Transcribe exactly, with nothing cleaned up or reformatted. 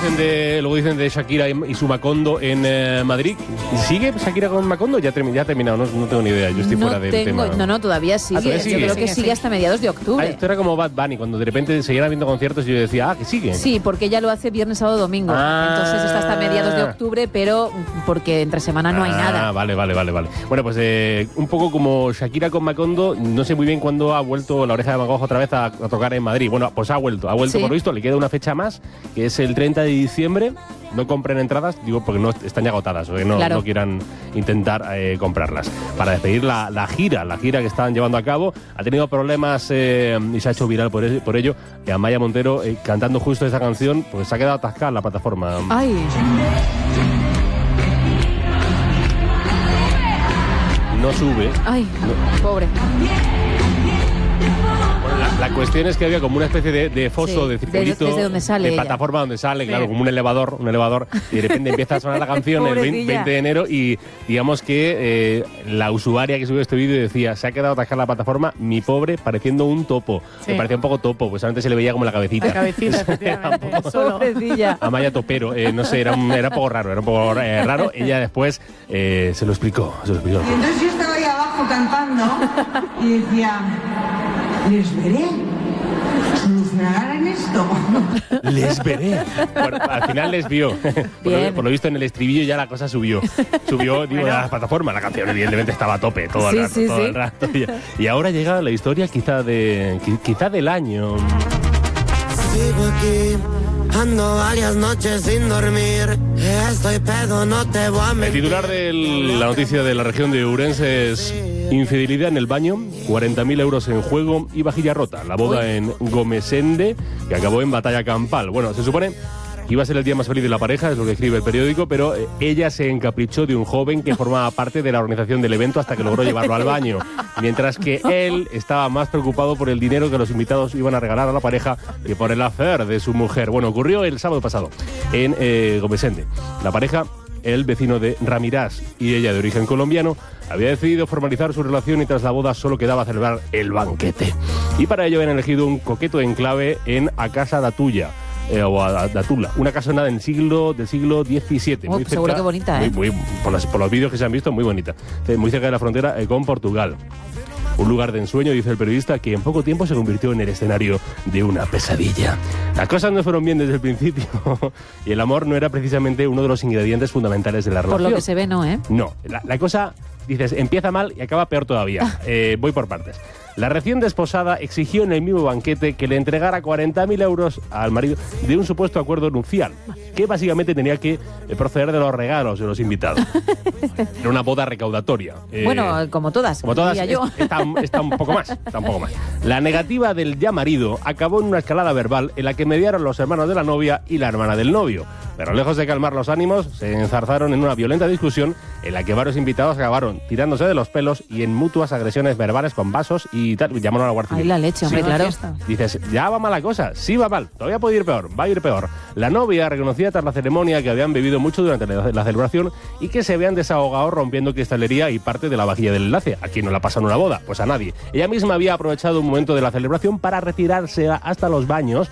dicen de, luego dicen de Shakira y, y su Macondo en eh, Madrid. ¿Sigue Shakira con Macondo? Ya, termi- ya ha terminado, no, no tengo ni idea. Yo estoy no fuera del tengo, tema. No, no, todavía sigue. Ah, ¿todavía sigue? Yo creo que Sigue, sigue sigue. hasta mediados de octubre. Ah, esto era como Bad Bunny, cuando de repente seguían habiendo conciertos y yo decía, ah, que sigue. Sí, porque ella lo hace viernes, sábado, domingo. Ah. Entonces está hasta mediados de octubre, pero porque entre semana no hay Ah, nada. vale, vale, vale, vale. Bueno, pues eh, un poco como Shakira con Macondo, no sé muy bien cuándo ha vuelto la Oreja de Van Gogh otra vez a, a tocar en Madrid. Bueno, pues ha vuelto, ha vuelto Sí. por lo visto, le queda una fecha más, que es el treinta de diciembre. No compren entradas, digo, porque no están ya agotadas, o que no, Claro. no quieran intentar eh, comprarlas. Para despedir la, la gira, la gira que están llevando a cabo, ha tenido problemas eh, y se ha hecho viral por, por ello. Y Amaya Montero, eh, cantando justo esa canción, pues se ha quedado atascada en la plataforma. Ay, No sube. ay, pobre. Bueno, la, la cuestión es que había como una especie de, de foso, Sí, de circulito, desde donde sale de ella. plataforma donde sale, claro, Sí. como un elevador, un elevador, y de repente empieza a sonar la canción el veinte, Pobrecilla. veinte de enero y digamos que eh, la usuaria que subió este vídeo decía, se ha quedado atascada la plataforma, mi pobre, pareciendo un topo. Sí. Me parecía un poco topo, pues solamente se le veía como la cabecita. La cabecita, efectivamente. Solo. Pobrecilla. Amaya Topero, eh, no sé, era un, era un poco raro, era un poco eh, raro. Ella después eh, se lo explicó, se lo explicó. Y entonces yo estaba ahí abajo cantando y decía, les veré, solucionarán esto. Les veré. Bueno, al final les vio. Por lo, Bien. por lo visto en el estribillo ya la cosa subió. Subió, digo, a la plataforma. La canción evidentemente estaba a tope todo el Sí, rato. sí, todo sí. el rato. Y ahora llega la historia quizá de qui- quizá del año. Sigo aquí, ando varias noches sin dormir. Estoy pedo, no te voy a El mentir. titular de la noticia de la región de Ourense es infidelidad en el baño, cuarenta mil euros en juego y vajilla rota. La boda en Gomesende, que acabó en batalla campal. Bueno, se supone que iba a ser el día más feliz de la pareja, es lo que escribe el periódico, pero eh, ella se encaprichó de un joven que formaba parte de la organización del evento hasta que logró llevarlo al baño. Mientras que él estaba más preocupado por el dinero que los invitados iban a regalar a la pareja que por el hacer de su mujer. Bueno, ocurrió el sábado pasado en eh, Gomesende. La pareja, el vecino de Ramirás y ella de origen colombiano, había decidido formalizar su relación y tras la boda solo quedaba celebrar el banquete. Y para ello habían elegido un coqueto enclave en A Casa da Tuya. Eh, o a, a Datula, una casona del siglo del siglo diecisiete. Oh, seguro que bonita, ¿eh? Muy, muy- por, las- por los vídeos que se han visto, muy bonita. Eh, Muy cerca de la frontera eh, con Portugal. Un lugar de ensueño, dice el periodista, que en poco tiempo se convirtió en el escenario de una pesadilla. Las cosas no fueron bien desde el principio y el amor no era precisamente uno de los ingredientes fundamentales de la Por relación. lo que se ve, no, ¿eh? No, la, la cosa, dices, empieza mal y acaba peor todavía. Eh, voy por partes. La recién desposada exigió en el mismo banquete que le entregara cuarenta mil euros al marido de un supuesto acuerdo nupcial, que básicamente tenía que eh, proceder de los regalos de los invitados. Era una boda recaudatoria. Eh, Bueno, como todas, como todas, diría yo. es- está, está un poco más, está un poco más. La negativa del ya marido acabó en una escalada verbal en la que mediaron los hermanos de la novia y la hermana del novio. Pero lejos de calmar los ánimos, se enzarzaron en una violenta discusión en la que varios invitados acabaron tirándose de los pelos y en mutuas agresiones verbales con vasos y tal. Llamaron a la Guardia Ay, Civil. la leche, hombre, Sí, claro. fiesta. Dices, ya va mal la cosa, sí va mal, todavía puede ir peor, va a ir peor. La novia reconocía tras la ceremonia que habían bebido mucho durante la, la celebración y que se habían desahogado rompiendo cristalería y parte de la vajilla del enlace. ¿A quién no la pasan una boda? Pues a nadie. Ella misma había aprovechado un momento de la celebración para retirarse a- hasta los baños